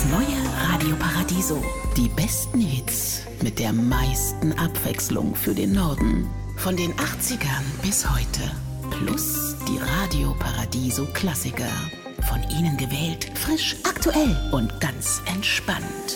Das neue Radio Paradiso. Die besten Hits mit der meisten Abwechslung für den Norden. Von den 80ern bis heute. Plus die Radio Paradiso Klassiker. Von Ihnen gewählt, frisch, aktuell und ganz entspannt.